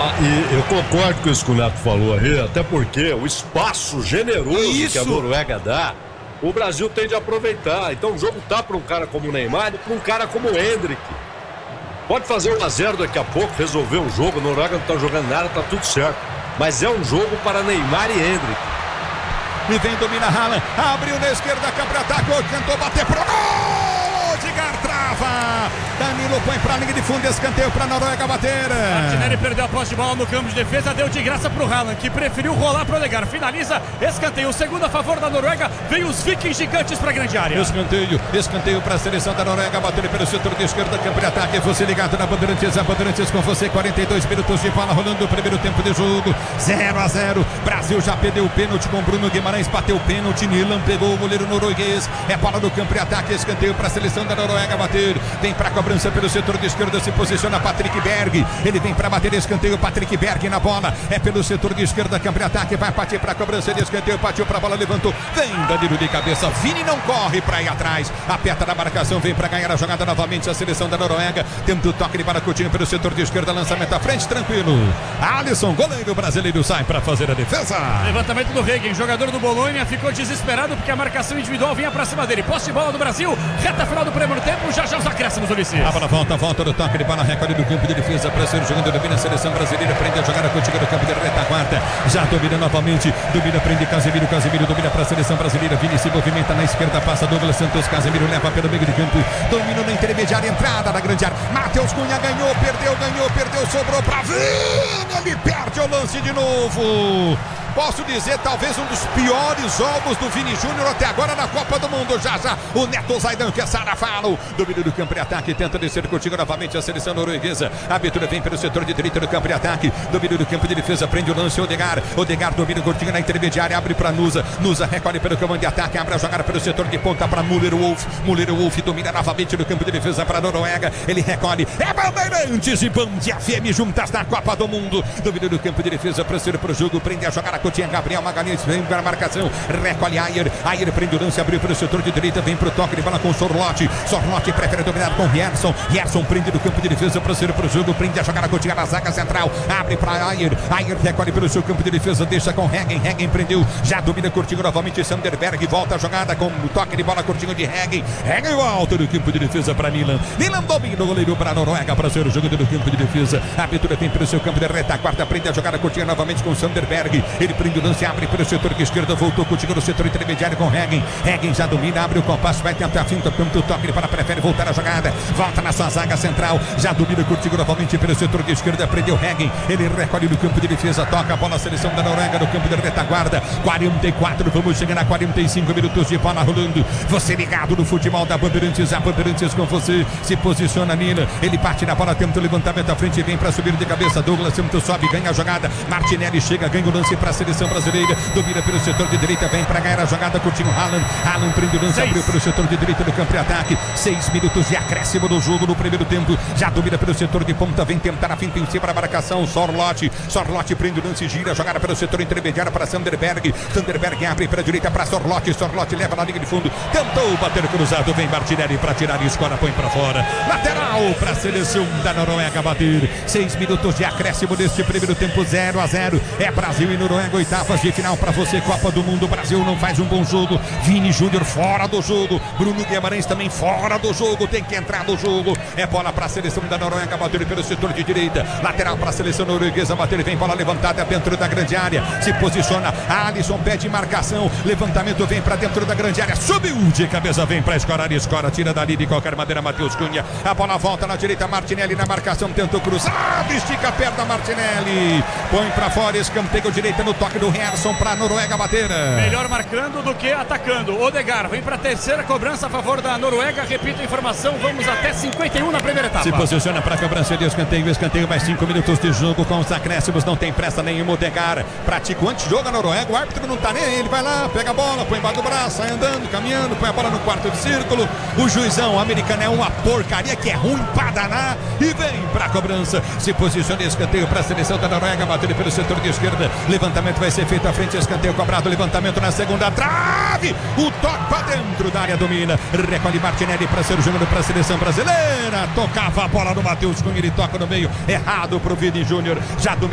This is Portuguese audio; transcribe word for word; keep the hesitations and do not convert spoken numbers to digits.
Ah, e eu concordo com isso que o Neto falou aí, até porque o espaço generoso isso. que a Noruega dá, o Brasil tem de aproveitar. Então o jogo tá para um cara como o Neymar e para um cara como o Endrick. Pode fazer um a zero daqui a pouco, resolver o jogo. A Noruega não tá jogando nada, tá tudo certo. Mas é um jogo para Neymar e Endrick. E vem, domina Haaland, abriu na esquerda, câmbio ataque, tentou bater pro gol! Odegaard trava! Danilo põe pra linha de fundo, escanteio pra Noruega bater. Martinelli perdeu a posse de bola no campo de defesa, deu de graça pro Haaland, que preferiu rolar pro Odegaard. Finaliza, escanteio, segundo a favor da Noruega, vem os vikings gigantes pra grande área. Escanteio, escanteio pra seleção da Noruega, bater pelo setor de esquerda, campo de ataque, você ligado na Bandeirantes, a Bandeirantes com você, quarenta e dois minutos de bola rolando o primeiro tempo de jogo, zero a zero, Brasil já perdeu o pênalti com Bruno Guimarães, bateu o pênalti, Nilan pegou o goleiro norueguês, é bola no campo de ataque, escanteio pra seleção da Noruega bater, vem pra cobrança pelo setor de esquerda, se posiciona Patrick Berg, ele vem para bater escanteio, Patrick Berg na bola, é pelo setor de esquerda, campo de ataque, vai partir para a cobrança de escanteio, partiu para a bola, levantou, vem Danilo de cabeça, Vini não corre para ir atrás, aperta na marcação, vem para ganhar a jogada novamente a seleção da Noruega, tenta o toque de Baracutinho pelo setor de esquerda, lançamento à frente, tranquilo, Alisson, goleiro brasileiro, sai para fazer a defesa. Levantamento do Regen, jogador do Bolonha, ficou desesperado porque a marcação individual vinha para cima dele, posse de bola do Brasil, reta final do primeiro tempo, já já os acréscimos, Ulisses. A bola volta, volta do toque de bola, recorde do campo de defesa para ser jogando, domina a seleção brasileira, prende a jogada contigo no campo de retaguarda, já domina novamente, domina, prende Casemiro, Casemiro domina para a seleção brasileira, Vini se movimenta na esquerda, passa Douglas Santos, Casemiro leva pelo meio de campo, domina na intermediária, entrada da grande área, Matheus Cunha ganhou, perdeu, ganhou, perdeu, sobrou para Vini, ele perde o lance de novo. Posso dizer, talvez um dos piores jogos do Vini Júnior até agora na Copa do Mundo. Já já, o Neto Zaidan, que é Sarafalo. Domínio do campo de ataque, tenta descer contigo novamente a seleção norueguesa. A abertura vem pelo setor de direita do campo de ataque. Domínio do campo de defesa, prende o lance, Odegaard. Odegaard domina contigo na intermediária, abre para Nusa. Nusa recolhe pelo comando de ataque, abre a jogada pelo setor de ponta para Müller Wolf. Müller Wolf domina novamente no campo de defesa para a Noruega. Ele recolhe, é Bandeirantes e Band F M juntas na Copa do Mundo. Domínio do campo de defesa, pressiona para o jogo, prende a jogada. Tinha Gabriel Magalhães, vem para a marcação, recolhe Ayer, Ayer prende o lance, abriu pelo setor de direita, vem para o toque de bola com Sorlotti, Sorlotti prefere dominar com Gerson, Gerson prende do campo de defesa, prossegue para o jogo, prende a jogada contigo na zaga central, abre para Ayer, Ayer recolhe pelo seu campo de defesa, deixa com Hegen, Hegen prendeu, já domina Curtinho novamente, Sanderberg volta a jogada com o toque de bola Curtinho de Hegen, Hegen alto do campo de defesa para Nilan, Nilan domina o goleiro para a Noruega, para ser o jogo do campo de defesa, a abertura vem pelo seu campo de retaguarda, prende a jogada Curtinho novamente com Sanderberg, ele prende o lance, abre pelo setor de esquerda, voltou contigo no setor intermediário com Hegen, Hegen já domina, abre o compasso, vai tentar a finta, tanto toque para prefere voltar a jogada, volta na sua zaga central, já domina contigo novamente pelo setor de esquerda, prendeu Hegen, ele recolhe no campo de defesa, toca a bola, a seleção da Noruega no campo de retaguarda, quarenta e quatro, vamos chegar a quarenta e cinco minutos de bola rolando, você ligado no futebol da Bandeirantes, a Bandeirantes com você, se posiciona Nina, ele parte na bola, tenta o levantamento à frente, vem para subir de cabeça, Douglas Santos sobe, ganha a jogada, Martinelli chega, ganha o lance para a seleção brasileira, domina pelo setor de direita, vem para ganhar a jogada, Coutinho, Haaland, Haaland prende o lance, abriu pelo setor de direita do campo de ataque, seis minutos de acréscimo do jogo no primeiro tempo, já domina pelo setor de ponta, vem tentar a finta em cima da marcação, Sorlotti, Sorlotti prende o lance, gira, jogada pelo setor intermediário para Sanderberg, Sanderberg abre para a direita para Sorlotti, Sorlotti leva na linha de fundo, tentou bater cruzado, vem Martinelli para tirar e escora, põe para fora, lateral para a seleção da Noruega bater, seis minutos de acréscimo deste primeiro tempo, zero a zero, é Brasil e Noruega, oitavas de final para você, Copa do Mundo, Brasil não faz um bom jogo, Vini Júnior fora do jogo, Bruno Guimarães também fora do jogo, tem que entrar no jogo, é bola para a seleção da Noruega, bater pelo setor de direita, lateral para a seleção norueguesa, bater, vem bola levantada dentro da grande área, se posiciona, Alisson pede marcação, levantamento vem para dentro da grande área, subiu de cabeça, vem para escorar, escora, tira dali de qualquer maneira, Matheus Cunha, a bola volta na direita, Martinelli na marcação, tentou cruzar, estica a perna, Martinelli, põe para fora, escanteio direita no toque do Gerson para a Noruega bater. Melhor marcando do que atacando. Odegaard vem para a terceira cobrança a favor da Noruega. Repito a informação, vamos até cinquenta e um na primeira etapa. Se posiciona para a cobrança de escanteio, escanteio mais cinco minutos de jogo com os acréscimos, não tem pressa nenhuma. Odegaard pratica o antijogo a Noruega, o árbitro não tá nem aí, ele vai lá, pega a bola, põe embaixo do braço, sai andando, caminhando, põe a bola no quarto de círculo. O juizão americano é uma porcaria que é ruim para danar e vem para a cobrança. Se posiciona escanteio para a seleção da Noruega, batendo pelo setor de esquerda, levantamento vai ser feito à frente, escanteio cobrado, levantamento na segunda trave, o toque para dentro da área, domina, recolhe Martinelli para ser jogando para a seleção brasileira, tocava a bola no Matheus Cunha, ele toca no meio, errado para o Vini Júnior, já domina.